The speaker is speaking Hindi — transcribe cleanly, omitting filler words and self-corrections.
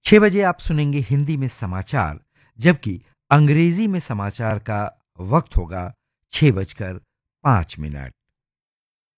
6 बजे आप सुनेंगे हिंदी में समाचार, जबकि अंग्रेजी में समाचार का वक्त होगा 6 बजकर 5 मिनट।